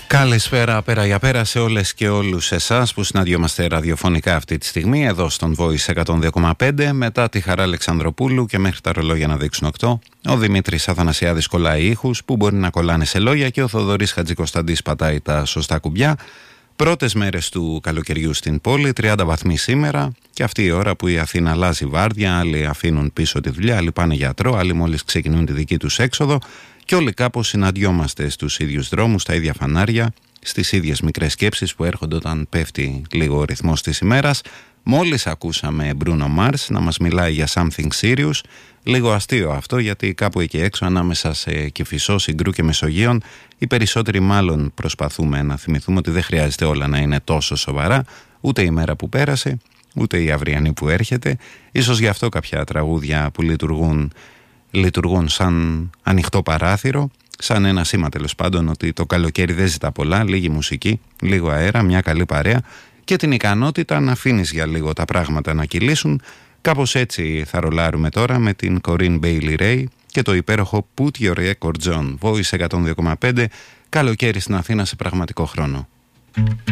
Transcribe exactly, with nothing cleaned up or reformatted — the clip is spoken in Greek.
Καλησπέρα πέρα για πέρα σε όλες και όλους εσάς που συναντιόμαστε ραδιοφωνικά αυτή τη στιγμή εδώ στον Voice εκατόν δύο κόμμα πέντε, μετά τη Χαρά Αλεξανδροπούλου και μέχρι τα ρολόγια να δείξουν οκτώ. Ο Δημήτρης Αθανασιάδης κολλάει ήχους που μπορεί να κολλάνε σε λόγια και ο Θοδωρής Χατζικοσταντής πατάει τα σωστά κουμπιά. Πρώτες μέρες του καλοκαιριού στην πόλη, τριάντα βαθμοί σήμερα, και αυτή η ώρα που η Αθήνα αλλάζει βάρδια, άλλοι αφήνουν πίσω τη δουλειά, άλλοι πάνε γιατρό, άλλοι μόλις ξεκινούν τη δική τους έξοδο, και όλοι κάπως συναντιόμαστε στους ίδιους δρόμους, στα ίδια φανάρια, στις ίδιες μικρές σκέψεις που έρχονται όταν πέφτει λίγο ο ρυθμός της ημέρας. Μόλις ακούσαμε Bruno Mars να μας μιλάει για something serious, λίγο αστείο αυτό, γιατί κάπου εκεί έξω ανάμεσα σε Κηφισό, Συγκρού και Μεσογείων οι περισσότεροι μάλλον προσπαθούμε να θυμηθούμε ότι δεν χρειάζεται όλα να είναι τόσο σοβαρά, ούτε η μέρα που πέρασε, ούτε η αυριανή που έρχεται. Ίσως γι' αυτό κάποια τραγούδια που λειτουργούν, λειτουργούν σαν ανοιχτό παράθυρο, σαν ένα σήμα τέλος πάντων ότι το καλοκαίρι δεν ζητά πολλά, λίγη μουσική, λίγο αέρα, μια καλή παρέα και την ικανότητα να αφήνεις για λίγο τα πράγματα να κυλήσουν. Κάπως έτσι θα ρολάρουμε τώρα με την Corinne Bailey Rae και το υπέροχο Put Your Records On. Voice εκατόν δύο κόμμα πέντε, καλοκαίρι στην Αθήνα σε πραγματικό χρόνο.